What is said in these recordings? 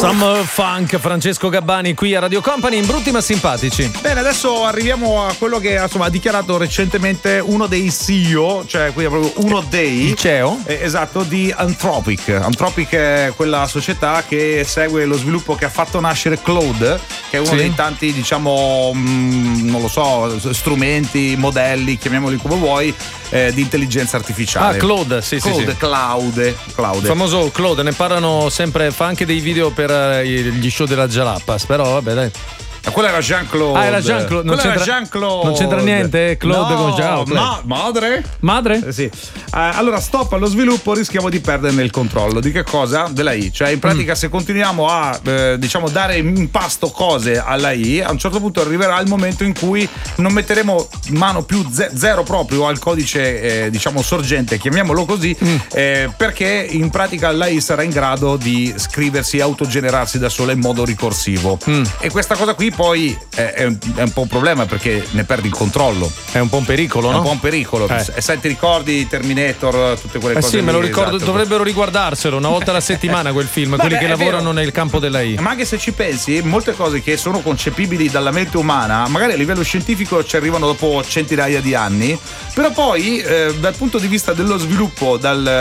Summer Funk, Francesco Gabbani qui a Radio Company, in brutti ma simpatici. Bene, adesso arriviamo a quello che insomma ha dichiarato recentemente uno dei CEO, cioè quindi proprio uno dei il CEO? Esatto, di Anthropic. Anthropic è quella società che segue lo sviluppo che ha fatto nascere Claude, che è uno dei tanti, diciamo, non lo so, strumenti, modelli, chiamiamoli come vuoi, di intelligenza artificiale. Claude, sì. Claude. Il famoso Claude, ne parlano sempre, fa anche dei video per gli show della Jalapas, però vabbè, dai. Quello era Jean-Claude. Era Jean-Claude. Non c'entra niente Claude con Jean-Claude. Madre? Sì. Allora, stop allo sviluppo, rischiamo di perderne il controllo. Di che cosa? Dell'AI. Cioè, in pratica, se continuiamo a diciamo dare in pasto cose all'AI, a un certo punto arriverà il momento in cui non metteremo mano più zero proprio al codice diciamo sorgente, chiamiamolo così, perché in pratica l'AI sarà in grado di scriversi e autogenerarsi da sola in modo ricorsivo. E questa cosa qui poi è un po' un problema, perché ne perdi il controllo. È un po' un pericolo, no? È un po' un pericolo. E sai, ti ricordi Terminator, tutte quelle cose? Sì, me lo lì, ricordo, esatto. Dovrebbero riguardarselo una volta alla settimana quel film, quelli che lavorano nel campo dell'AI. Ma anche se ci pensi, molte cose che sono concepibili dalla mente umana, magari a livello scientifico ci arrivano dopo centinaia di anni, però poi dal punto di vista dello sviluppo,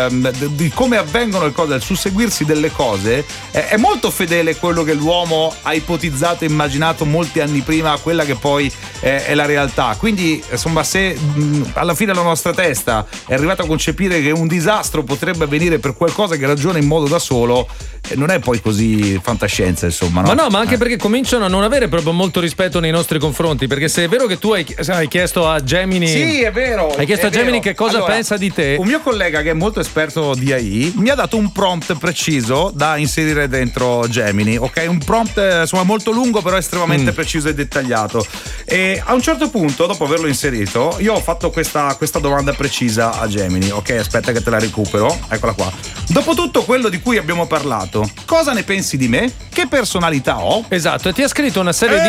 di come avvengono le cose, del susseguirsi delle cose, è molto fedele quello che l'uomo ha ipotizzato e immaginato molti anni prima a quella che poi è la realtà. Quindi insomma, se alla fine la nostra testa è arrivata a concepire che un disastro potrebbe avvenire per qualcosa che ragiona in modo da solo, non è poi così fantascienza, insomma, no? Ma anche perché cominciano a non avere proprio molto rispetto nei nostri confronti, perché se è vero che tu hai chiesto a Gemini, sì, è vero, hai chiesto a Gemini che cosa pensa di te, un mio collega che è molto esperto di AI mi ha dato un prompt preciso da inserire dentro Gemini, ok? Un prompt insomma molto lungo, però estremamente preciso e dettagliato. E a un certo punto, dopo averlo inserito, io ho fatto questa domanda precisa a Gemini. Ok, aspetta che te la recupero, eccola qua. Dopo tutto quello di cui abbiamo parlato, cosa ne pensi di me? Che personalità ho? Esatto, e ti ha scritto una serie di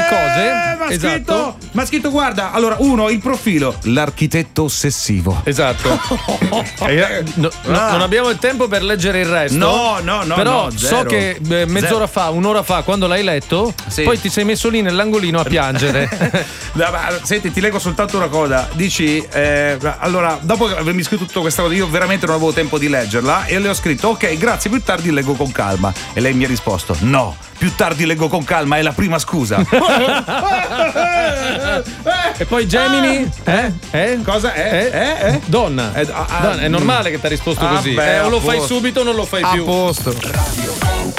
cose. Ma ha scritto, guarda, allora, il profilo, l'architetto ossessivo. Esatto. Non abbiamo il tempo per leggere il resto. No, però no, so che mezz'ora fa, un'ora fa, quando l'hai letto, poi ti sei messo lì nell'angolino a piangere. Senti, ti leggo soltanto una cosa. Dici, allora, dopo avermi scritto tutta questa cosa, io veramente non avevo tempo di leggerla e le ho scritto, ok, grazie, più tardi leggo con calma. E lei mi ha risposto, no, più tardi leggo con calma, è la prima scusa. E poi Gemini? Cosa? Donna. È normale che ti ha risposto così. O lo fai subito o non lo fai più. A posto.